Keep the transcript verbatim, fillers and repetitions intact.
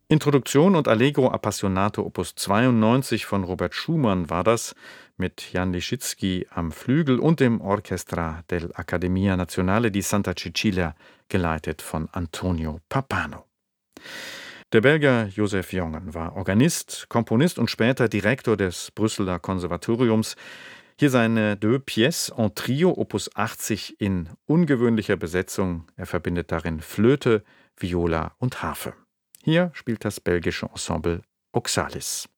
Introduktion und Allegro Appassionato Opus zweiundneunzig von Robert Schumann war das, mit Jan Liszicki am Flügel und dem Orchestra dell'Accademia Nazionale di Santa Cecilia, geleitet von Antonio Pappano. Der Belgier Joseph Jongen war Organist, Komponist und später Direktor des Brüsseler Konservatoriums. Hier seine Deux Pièces en Trio Opus achtzig in ungewöhnlicher Besetzung. Er verbindet darin Flöte, Viola und Harfe. Hier spielt das belgische Ensemble Oxalis.